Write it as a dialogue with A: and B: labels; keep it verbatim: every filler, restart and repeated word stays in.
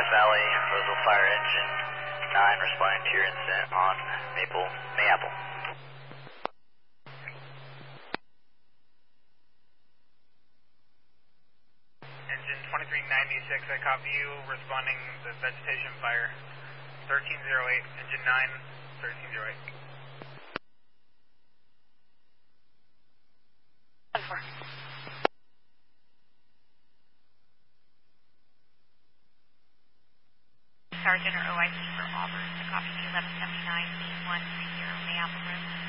A: Death Valley, Roseville Fire Engine nine responding to your incident on Maple, Mayapple.
B: Engine twenty-three ninety-six, I copy you, responding to vegetation fire. thirteen oh eight, engine nine, thirteen oh eight.
C: Sergeant or O I C for Auburn, I copy you eleven seventy-nine, eight one three zero, Mayapple Road.